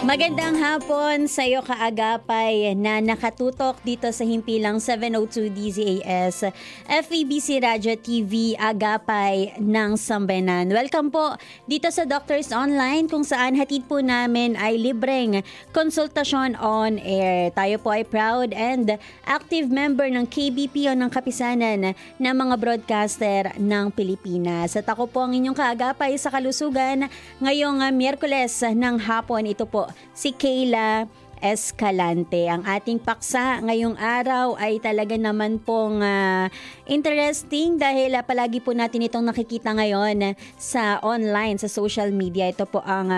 Magandang hapon sa iyo kaagapay na nakatutok dito sa himpilang 702 DZAS, FEBC Radio TV, Agapay ng Sambayanan. Welcome po dito sa Doctors Online kung saan hatid po namin ay libreng konsultasyon on air. Tayo po ay proud and active member ng KBP o ng Kapisanan ng mga broadcaster ng Pilipinas. At ako po ang inyong kaagapay sa kalusugan ngayong Miyerkules ng hapon. Ito po si Kayla Escalante. Ang ating paksa ngayong araw ay talaga naman pong interesting dahil palagi po natin itong nakikita ngayon sa online, sa social media. Ito po ang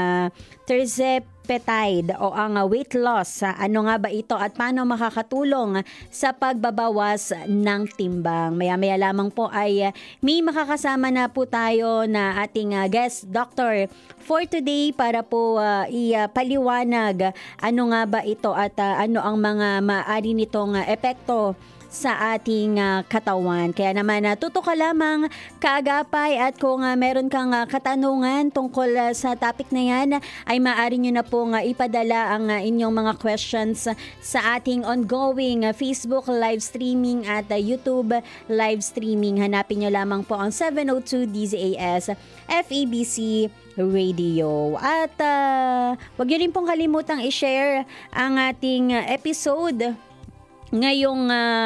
tirzepatide o ang weight loss. Ano nga ba ito at paano makakatulong sa pagbabawas ng timbang? Maya-maya lamang po ay may makakasama na po tayo na ating guest doctor for today para po ipaliwanag ano nga ba ito at ano ang mga maaari nitong epekto sa ating katawan. Kaya naman tutok ka lamang kaagapay at kung meron kang katanungan tungkol sa topic na yan ay maaari nyo na pong ipadala ang inyong mga questions sa ating ongoing Facebook live streaming at YouTube live streaming. Hanapin nyo lamang po ang 702 DZAS FEBC Radio. At wag nyo rin pong kalimutang i-share ang ating episode ngayong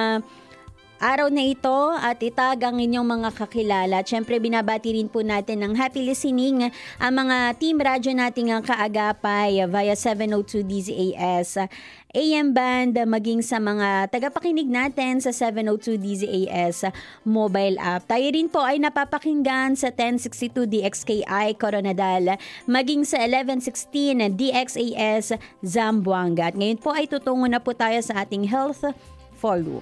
araw na ito at itag ang inyong mga kakilala. Siyempre, binabati rin po natin ng happy listening ang mga team radyo nating ang kaagapay via 702 DZAS AM band, maging sa mga tagapakinig natin sa 702 DZAS mobile app. Tayo rin po ay napapakinggan sa 1062 DXKI Coronadal, maging sa 1116 DXAS Zamboanga. At ngayon po ay tutungo na po tayo sa ating Health Forum.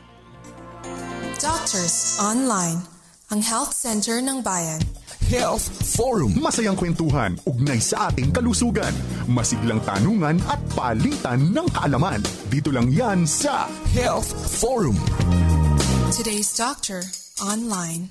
Doctors Online, ang Health Center ng Bayan. Health Forum. Masayang kwentuhan, ugnay sa ating kalusugan. Masiglang tanungan at palitan ng kaalaman. Dito lang yan sa Health Forum. Today's Doctor Online.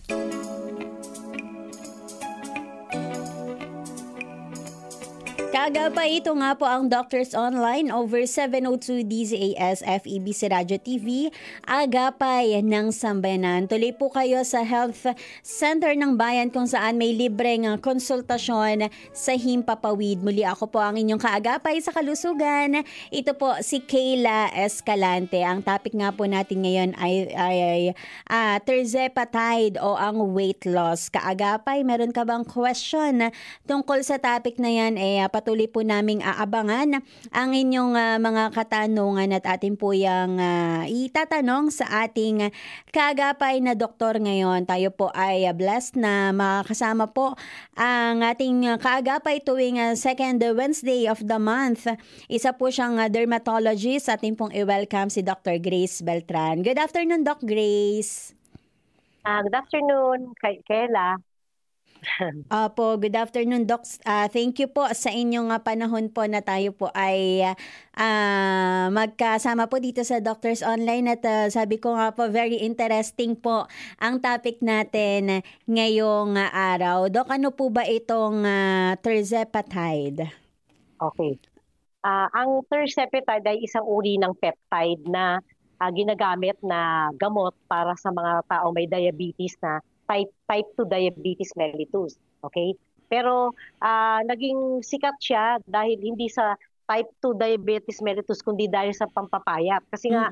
Kaagapay, ito nga po ang Doctors Online over 702 DZAS FEBC Radio TV, Agapay ng Sambayanan. Tuloy po kayo sa Health Center ng Bayan kung saan may libreng konsultasyon sa Himpapawid. Muli ako po ang inyong kaagapay sa kalusugan. Ito po si Kayla Escalante. Ang topic nga po natin ngayon ay tirzepatide o ang weight loss. Kaagapay, meron ka bang question tungkol sa topic na yan? Patuloy po naming aabangan ang inyong mga katanungan at atin po yung itatanong sa ating kaagapay na doktor ngayon. Tayo po ay blessed na makasama po ang ating kaagapay tuwing second Wednesday of the month. Isa po siyang dermatologist. Atin pong i-welcome si Dr. Grace Beltran. Good afternoon, Doc Grace. Good afternoon, Kayla. Opo, good afternoon, Doc. Thank you po sa inyong panahon po na tayo po ay magkasama po dito sa Doctors Online at sabi ko nga po, very interesting po ang topic natin ngayong araw. Doc, ano po ba itong tirzepatide? Okay. Ang tirzepatide ay isang uri ng peptide na ginagamit na gamot para sa mga tao may diabetes na type 2 diabetes mellitus, okay? Pero naging sikat siya dahil hindi sa type 2 diabetes mellitus kundi dahil sa pampapayat. Kasi nga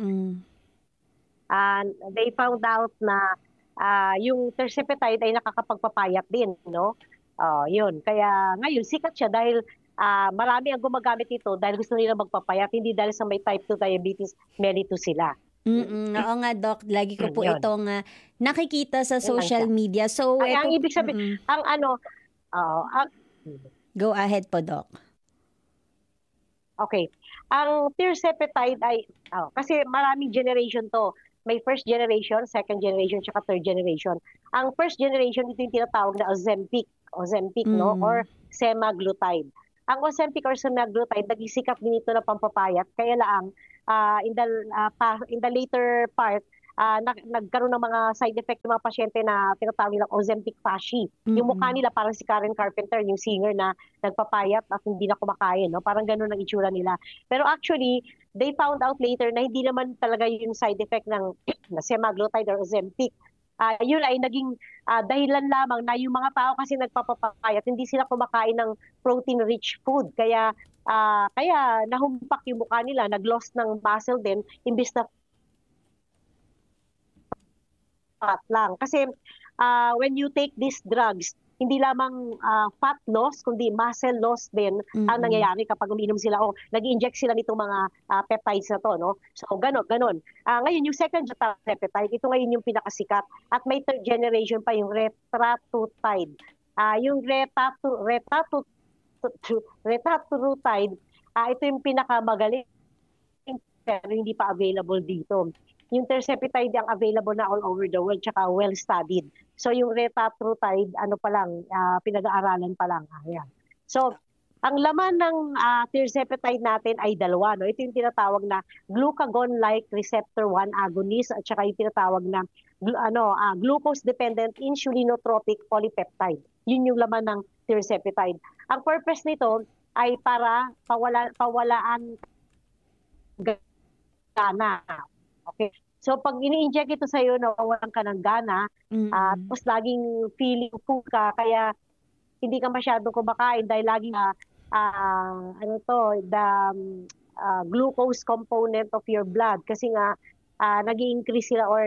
they found out na yung tirzepatide ay nakakapagpapayat din, no? Yun. Kaya ngayon sikat siya dahil marami ang gumagamit ito dahil gusto nila magpapayat, hindi dahil sa may type 2 diabetes mellitus sila. Oo nga, Doc. Lagi ko po itong nakikita sa social media. So, ang ibig sabihin, go ahead po, Doc. Okay. Ang tirzepatide ay, kasi maraming generation to. May first generation, second generation, tsaka third generation. Ang first generation, ito yung tinatawag na Ozempic, no? Or semaglutide. Ang Ozempic or semaglutide, naging sikat din ito na pampapayat. Kaya lang, in the later part, nagkaroon ng mga side effect ng mga pasyente na tinatawag nilang Ozempic fasci. Yung mukha nila parang si Karen Carpenter, yung singer na nagpapayat at hindi na kumakain, no? Parang ganun ang itsura nila. Pero actually, they found out later na hindi naman talaga yung side effect ng semaglutide or Ozempic. Yun ay naging dahilan lamang na yung mga tao kasi nagpapapayat, hindi sila kumakain ng protein-rich food. Kaya nahumpak yung mukha nila, nag-loss ng muscle din, imbis na fat lang. Kasi when you take these drugs, hindi lamang fat loss, kundi muscle loss din ang nangyayari kapag umiinom sila o nag-inject sila nitong mga peptides na to, no? So, ganon. Ngayon, yung second peptide, ito ngayon yung pinakasikat. At may third generation pa yung retatrutide. Yung retatrutide, ito yung pinakamagaling pero hindi pa available dito. Yung tirzepatide ang available na all over the world, tsaka well-studied. So yung retatrutide, pinag-aaralan pa lang. Ayan. So, ang laman ng tirzepatide natin ay dalawa. No? Ito yung tinatawag na glucagon-like receptor 1 agonist at saka yung tinatawag na glucose-dependent insulinotropic polypeptide. Yun yung laman ng tirzepatide. Ang purpose nito ay para pawalaan gana. Okay. So pag ini-inject ito sa iyo, nawawalan ka ng gana, tapos laging feeling full ka, kaya hindi ka masyadong kumakain dahil laging glucose component of your blood kasi nga nag-i-increase sila or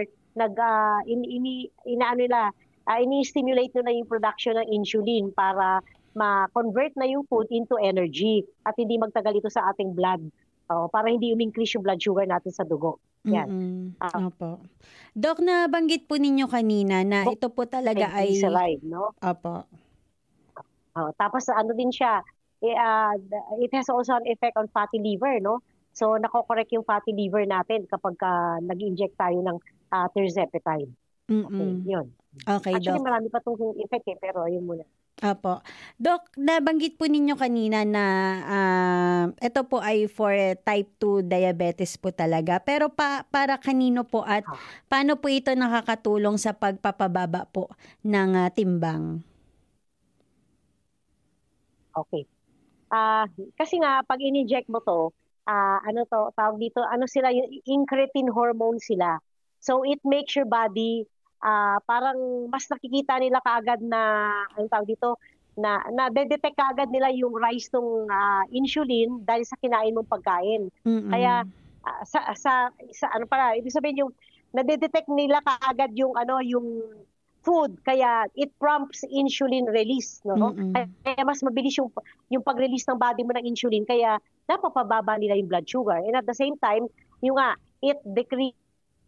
ini-stimulate na yung production ng insulin para ma-convert na yung food into energy at hindi magtagal ito sa ating blood. Para hindi umingkrease yung blood sugar natin sa dugo. Yan. Opo. Doc, nabanggit po ninyo kanina na ito po talaga ay triglyceride, no? Opo. Tapos din siya, it has also an effect on fatty liver, no? So nako-correct yung fatty liver natin kapag nag-inject tayo ng tirzepatide. Okay, yun. Okay, actually, Doc. marami pa itong effect pero yun muna. Opo. Doc, nabanggit po ninyo kanina na ito po ay for type 2 diabetes po talaga. Pero para kanino po at paano po ito nakakatulong sa pagpapababa po ng timbang? Okay. Kasi nga, pag in-inject mo to, tawag dito, sila, yung incretin hormone sila. So, it makes your body parang mas nakikita nila kaagad na na-detect kaagad nila yung rise ng insulin dahil sa kinain mong pagkain. Kaya ibig sabihin yung na-detect nila kaagad yung food, kaya it prompts insulin release, no? Kaya mas mabilis yung pag-release ng body mo ng insulin, kaya napapababa nila yung blood sugar. And at the same time, it decreases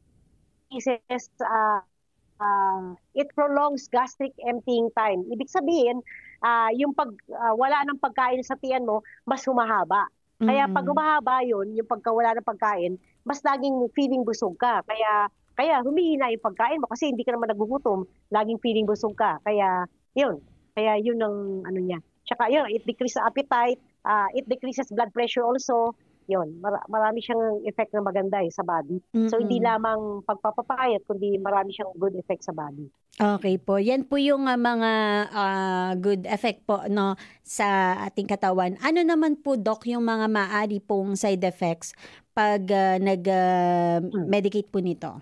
it prolongs gastric emptying time. Ibig sabihin, yung wala ng pagkain sa tiyan mo, mas humahaba. Kaya pag humahaba yun, yung pagkawala ng pagkain, mas laging feeling busog ka. Kaya humihina yung pagkain mo kasi hindi ka naman nagugutom, laging feeling busog ka. Kaya yun ang niya. Tsaka yun, it decreases appetite, it decreases blood pressure also. Yun, marami siyang effect na maganda sa body. So hindi lamang pagpapapayat, kundi marami siyang good effect sa body. Okay po. Yan po yung mga good effect po, no, sa ating katawan. Ano naman po, Doc, yung mga maaari pong side effects pag nag-medicate po nito?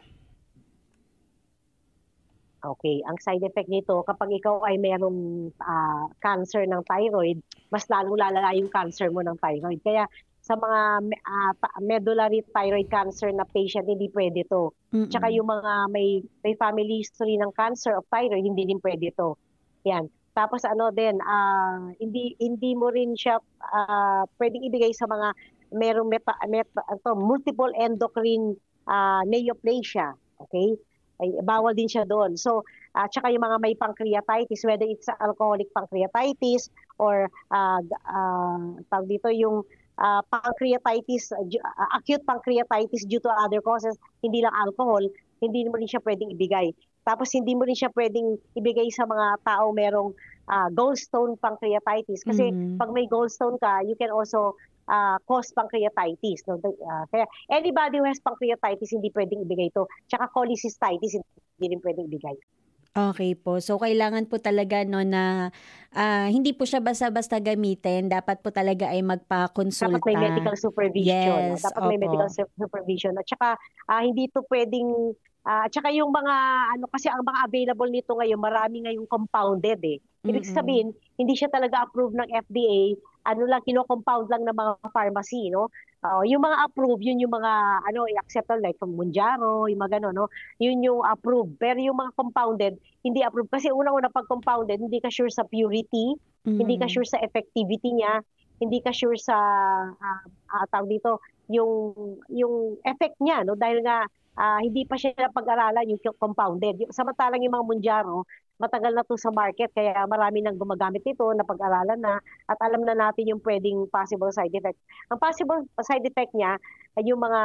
Okay, ang side effect nito, kapag ikaw ay mayroong cancer ng thyroid, mas lalong lalala yung cancer mo ng thyroid. Kaya sa mga medullary thyroid cancer na patient, hindi pwede to. Tsaka yung mga may family history ng cancer of thyroid, hindi din pwede to. Yan. Tapos hindi mo rin siya pwedeng ibigay sa mga merong multiple endocrine neoplasia. Okay? Ay, bawal din siya doon. So, tsaka yung mga may pancreatitis, whether it's alcoholic pancreatitis or tawag dito yung pancreatitis, acute pancreatitis due to other causes, hindi lang alcohol, hindi mo rin siya pwedeng ibigay. Tapos hindi mo rin siya pwedeng ibigay sa mga tao merong gallstone pancreatitis. Kasi pag may gallstone ka, you can also cause pancreatitis. No? Kaya anybody who has pancreatitis, hindi pwedeng ibigay ito. Tsaka cholecystitis, hindi rin pwedeng ibigay. Okay po. So, kailangan po talaga no na hindi po siya basta-basta gamitin. Dapat po talaga ay magpa-konsulta. Dapat may medical supervision. Yes, Dapat may medical supervision. At saka, hindi ito pwedeng, at saka yung mga, kasi ang mga available nito ngayon, marami ngayong compounded eh. Ibig sabihin, hindi siya talaga approved ng FDA, kino-compound lang ng mga pharmacy, no? Yung mga approved, yun yung mga acceptable like from Mounjaro, yung mga gano'n, no? Yun yung approved. Pero yung mga compounded, hindi approved. Kasi unang-una pag compounded, hindi ka sure sa purity, hindi ka sure sa effectivity niya, hindi ka sure sa tawag dito, yung effect niya, no? Dahil nga hindi pa siya pag-aralan yung compounded. Samantalang yung mga Mounjaro, matagal na to sa market kaya marami nang gumagamit nito, napag-aralan na at alam na natin yung pwedeng possible side effect. Ang possible side effect niya ay yung mga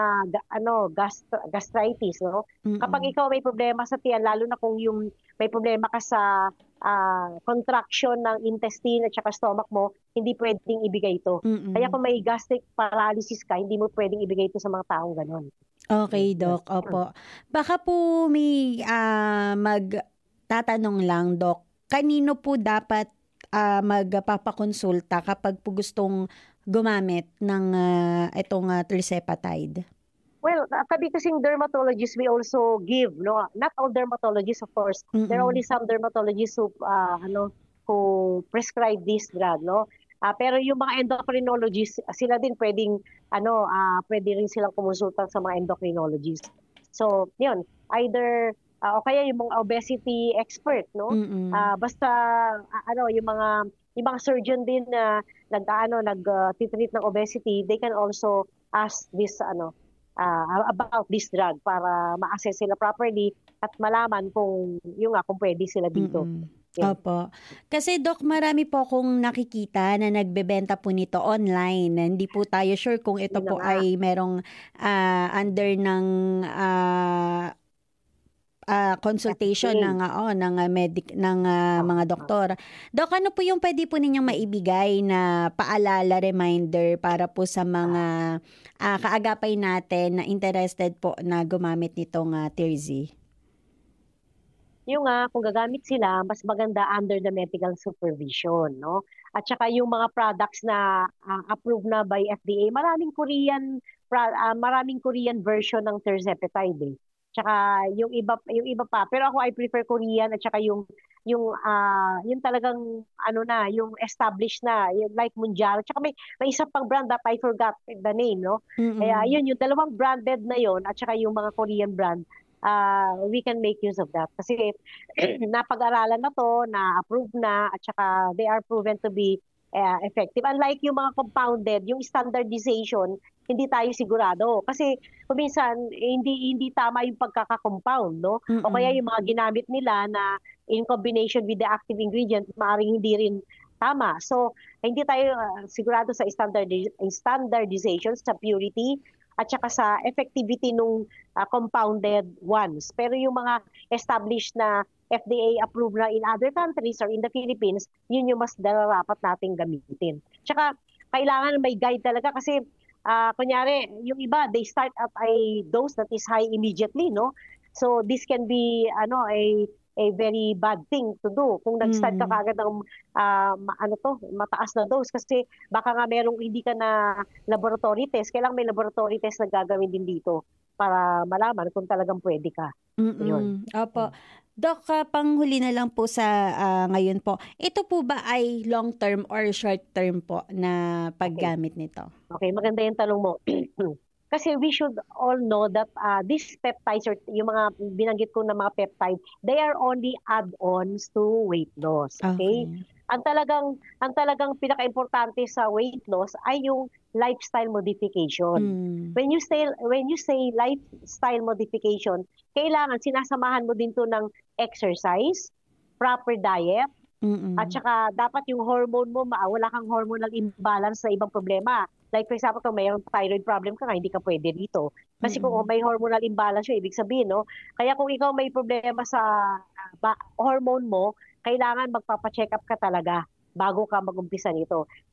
gastritis, no? Kapag ikaw may problema sa tiyan, lalo na kung yung may problema ka sa contraction ng intestine at saka stomach mo, hindi pwedeng ibigay ito. Kaya kung may gastric paralysis ka, hindi mo pwedeng ibigay ito sa mga taong ganon. Okay, Doc. Opo. Baka po may magtatanong lang, Doc. Kanino po dapat magpapakonsulta kapag po gustong gumamit ng itong tirzepatide? Well, kami kasing dermatologists, we also give, no? Not all dermatologists, of course. There are only some dermatologists who prescribe this drug, no? Pero yung mga endocrinologists, sila din pwedeng pwede rin silang kumonsulta sa mga endocrinologists. So, yun, either o kaya yung mga obesity expert, no? Basta yung mga surgeon din na nag-treat ng obesity, they can also ask this about this drug para ma-assess sila properly at malaman kung pwede sila dito. Yeah. Opo. Kasi Doc, marami po akong nakikita na nagbebenta po nito online. Hindi po tayo sure kung ito po ay merong under ng consultation ng mga doktor. Doc, ano po yung pwede po ninyong maibigay na paalala, reminder para po sa mga kaagapay natin na interested po na gumamit nitong Tirzi? Yung kung gagamit sila, mas maganda under the medical supervision, no? At saka yung mga products na approved na by FDA, maraming Korean version ng tirzepatide eh. Tsaka yung iba pa, pero ako I prefer Korean at saka yung talagang yung established na, yung like Mounjaro. Tsaka may isa pang brand that I forgot the name, no? Kaya yun yung dalawang branded na yon at saka yung mga Korean brand. We can make use of that kasi napag-aralan na to, na-approve na at saka they are proven to be effective. Unlike yung mga compounded, yung standardization, hindi tayo sigurado kasi minsan hindi tama yung pagkaka-compound, no? O kaya yung mga ginamit nila na in combination with the active ingredient, maaaring hindi rin tama. So hindi tayo sigurado sa standardization, sa purity at saka sa effectivity nung compounded ones. Pero yung mga established na FDA approved na in other countries or in the Philippines, yun yung mas dapat nating gamitin. Tsaka kailangan may guide talaga kasi kunyari yung iba they start at a dose that is high immediately, no? So this can be a very bad thing to do kung nag-start ka kagad ng mataas na dose kasi baka nga merong hindi ka na laboratory test. Kailangan may laboratory test na gagawin din dito para malaman kung talagang pwede ka. Yun. Opo. Doc, panghuli na lang po sa ngayon po. Ito po ba ay long term or short term po na paggamit nito? Okay, maganda yung tanong mo. Kasi we should all know that these peptides or yung mga binanggit ko na mga peptide, they are only add-ons to weight loss. Okay? Ang talagang pinaka-importante sa weight loss ay yung lifestyle modification. When you say lifestyle modification, kailangan sinasamahan mo din to ng exercise, proper diet, at saka dapat yung hormone mo, wala kang hormonal imbalance na ibang problema. Like for example, kung mayroong thyroid problem ka, hindi ka pwede dito. Kasi kung may hormonal imbalance yun, ibig sabihin, no? Kaya kung ikaw may problema sa hormone mo, kailangan magpapa-check up ka talaga bago ka mag-umpisa nito.